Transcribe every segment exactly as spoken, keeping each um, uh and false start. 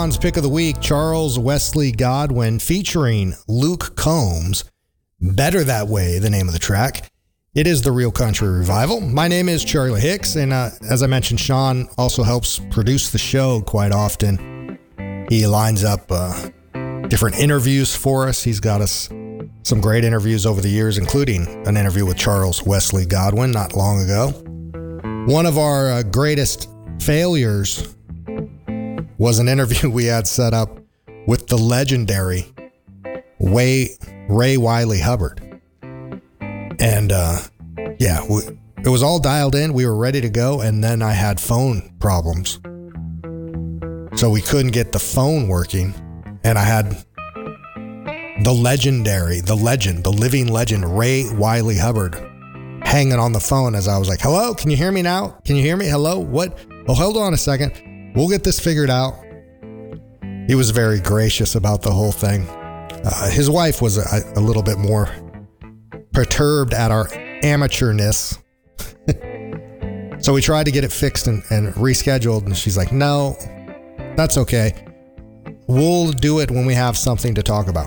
Sean's pick of the week, Charles Wesley Godwin featuring Luke Combs. Better That Way, the name of the track. It is the Real Country Revival. My name is Charlie Hicks, and uh, as I mentioned, Sean also helps produce the show quite often. He lines up uh, different interviews for us. He's got us some great interviews over the years, including an interview with Charles Wesley Godwin not long ago. One of our uh, greatest failures was an interview we had set up with the legendary Ray, Ray Wylie Hubbard. And uh, yeah, we, it was all dialed in. We were ready to go. And then I had phone problems. So we couldn't get the phone working. And I had the legendary, the legend, the living legend, Ray Wylie Hubbard hanging on the phone as I was like, hello, can you hear me now? Can you hear me? Hello? What? Oh, hold on a second. We'll get this figured out. He was very gracious about the whole thing. Uh, his wife was a, a little bit more perturbed at our amateurness. So we tried to get it fixed and, and rescheduled, and she's like, no, that's okay. We'll do it when we have something to talk about.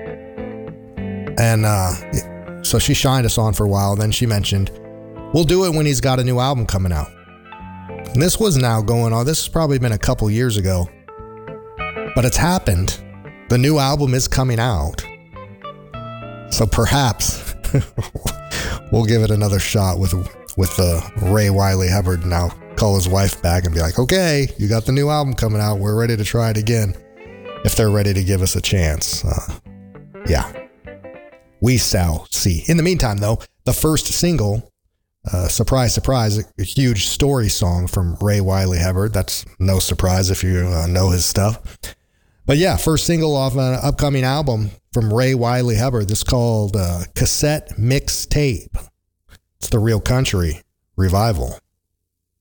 And uh, so she shined us on for a while. Then she mentioned, we'll do it when he's got a new album coming out. And this was now going on. This has probably been a couple years ago, but it's happened. The new album is coming out. So perhaps we'll give it another shot with with uh, Ray Wylie Hubbard. Now call his wife back and be like, okay, you got the new album coming out. We're ready to try it again. If they're ready to give us a chance. Uh, yeah, we shall see. In the meantime, though, the first single, uh, surprise, surprise, a, a huge story song from Ray Wylie Hubbard. That's no surprise if you uh, know his stuff. But yeah, first single off an upcoming album from Ray Wylie Hubbard. This is called uh, Cassette Mixtape. It's the Real Country Revival.